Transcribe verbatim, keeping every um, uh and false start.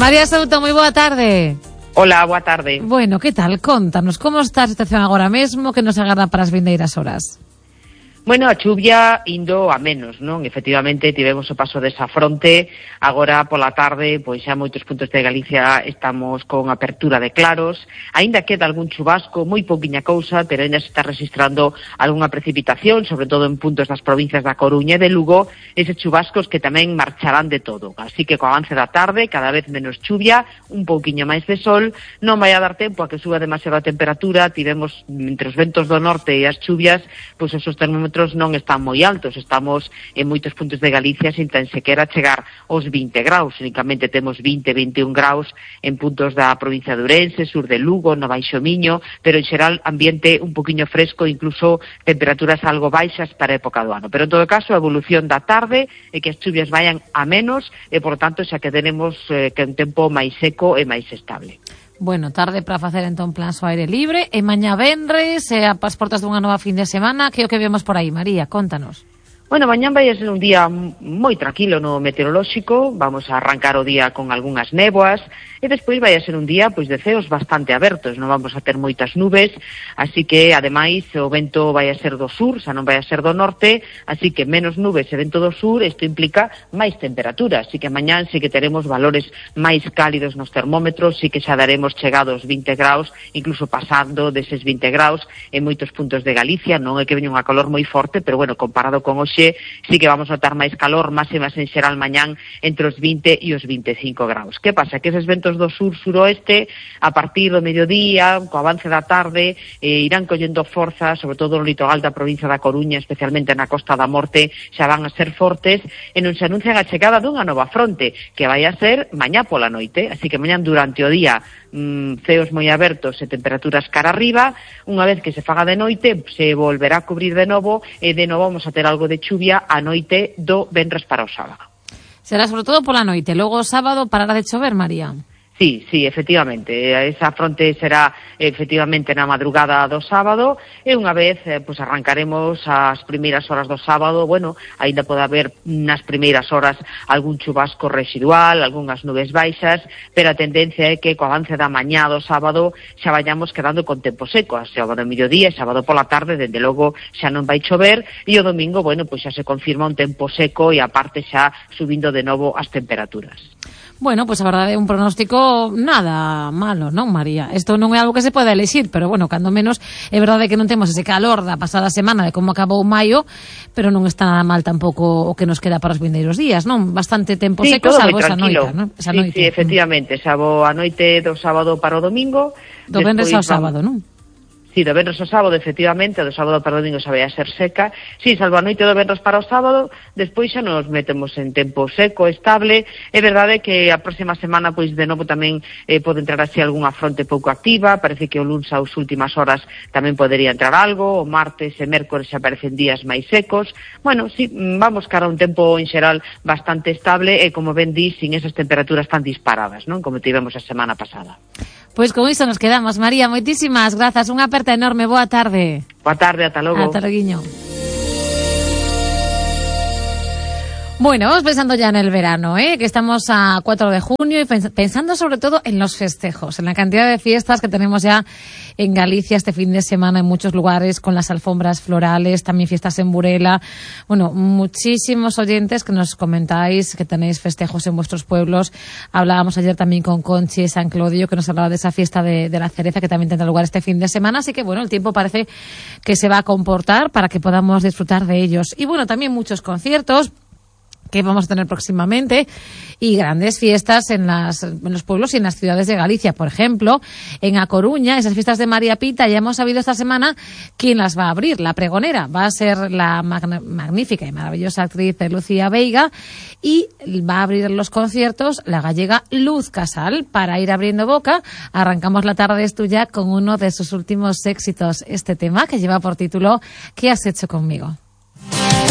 María Souto, moi boa tarde. Hola, boa tarde. Bueno, que tal? Contanos, como está a situación agora mesmo, que nos agarda para as vindeiras horas? Bueno, a chuvia indo a menos, non? Efectivamente, tivemos o paso desa fronte, agora pola tarde, pois xa moitos puntos de Galicia estamos con apertura de claros, aínda queda algún chubasco, moi pouquiña cousa, pero aínda se está registrando algunha precipitación, sobre todo en puntos das provincias da Coruña e de Lugo, eses chubascos que tamén marcharán de todo. Así que co avance da tarde, cada vez menos chuvia, un pouquiño máis de sol, non vai a dar tempo a que suba demasiado a temperatura, tivemos entre os ventos do norte e as chuvias, pois esos termómetros non están moi altos, estamos en moitos puntos de Galicia sin tan sequera chegar aos vinte graus, únicamente temos vinte, veintiún graus en puntos da provincia de Ourense, sur de Lugo, no Baixo Miño, pero en xeral ambiente un poquinho fresco, incluso temperaturas algo baixas para a época do ano. Pero en todo caso, a evolución da tarde é que as chuvias vayan a menos e, por tanto, xa que tenemos eh, que un tempo máis seco e máis estable. Bueno, tarde para facer entón plans ao aire libre e mañá venres e a pas portas dunha nova fin de semana, que é o que vemos por aí, María, contanos. Bueno, mañán vai a ser un día moi tranquilo no meteorolóxico, vamos a arrancar o día con algunhas néboas e despois vai a ser un día pois de ceos bastante abertos, non vamos a ter moitas nubes, así que ademais o vento vai a ser do sur, xa non vai a ser do norte, así que menos nubes e vento do sur, isto implica máis temperatura, así que mañán sí que teremos valores máis cálidos nos termómetros, sí que xa daremos chegados vinte graus, incluso pasando deses vinte graus en moitos puntos de Galicia, non é que veña unha calor moi forte, pero bueno, comparado con hoxe sí que vamos a notar máis calor, máximas en xeral mañán entre os vinte e os veinticinco graus. Que pasa? Que eses ventos do sur-suroeste, a partir do mediodía, co avance da tarde, eh, irán collendo forza, sobre todo no litoral da provincia da Coruña, especialmente na Costa da Morte, xa van a ser fortes, e non se anuncian a chegada dunha nova fronte, que vai a ser mañá pola noite, así que mañán durante o día, mmm, ceos moi abertos e temperaturas cara arriba, unha vez que se faga de noite, se volverá a cubrir de novo, e de novo vamos a ter algo de chuvia a noite do venres para o sábado. Será sobre todo pola noite, logo o sábado parará de chover, María. Sí, sí, efectivamente, esa fronte será efectivamente na madrugada do sábado e unha vez eh, pues arrancaremos as primeiras horas do sábado, bueno, aínda pode haber nas primeiras horas algún chubasco residual, algunhas nubes baixas, pero a tendencia é que co avance da mañá do sábado xa vayamos quedando con tempo seco, a sábado ao mediodía e sábado pola tarde, dende logo xa non vai chover e o domingo, bueno, pues xa se confirma un tempo seco e aparte xa subindo de novo as temperaturas. Bueno, pois pues a verdade é un pronóstico nada malo, non, María? Isto non é algo que se pode elixir, pero bueno, cando menos é verdade que non temos ese calor da pasada semana de como acabou maio, pero non está nada mal tampouco o que nos queda para os vindeiros días, non? Bastante tempo sí, seco, salvo esa noite, non? Esa sí, noite. Sí, efectivamente, salvo a noite do sábado para o domingo. Do venres ao sábado, non? Sí, do venres ao sábado, efectivamente, do sábado para o domingo xa vai a ser seca. Sí, salvo a noite do venres para o sábado, despois xa nos metemos en tempo seco, estable. É verdade que a próxima semana, pois, de novo tamén eh, pode entrar así algunha fronte pouco activa. Parece que o luns ás últimas horas tamén podería entrar algo. O martes e mércores xa aparecen días máis secos. Bueno, sí, vamos cara a un tempo en xeral bastante estable e, como ben di, sin esas temperaturas tan disparadas, non? Como tivemos a semana pasada. Pois con iso nos quedamos, María, moitísimas grazas, unha aperta enorme, boa tarde. Boa tarde, ata logo. Ata loguiño. Bueno, vamos pensando ya en el verano, ¿eh? Que estamos a cuatro de junio y pensando sobre todo en los festejos, en la cantidad de fiestas que tenemos ya en Galicia este fin de semana en muchos lugares, con las alfombras florales, también fiestas en Burela. Bueno, muchísimos oyentes que nos comentáis que tenéis festejos en vuestros pueblos. Hablábamos ayer también con Conchi San Clodio, que nos hablaba de esa fiesta de, de la cereza que también tendrá lugar este fin de semana. Así que bueno, el tiempo parece que se va a comportar para que podamos disfrutar de ellos. Y bueno, también muchos conciertos que vamos a tener próximamente y grandes fiestas en, las, en los pueblos y en las ciudades de Galicia. Por ejemplo, en A Coruña, esas fiestas de María Pita, ya hemos sabido esta semana quién las va a abrir. La pregonera va a ser la magn- magnífica y maravillosa actriz Lucía Veiga y va a abrir los conciertos la gallega Luz Casal. Para ir abriendo boca, arrancamos la tarde es tuya con uno de sus últimos éxitos, este tema que lleva por título ¿Qué has hecho conmigo?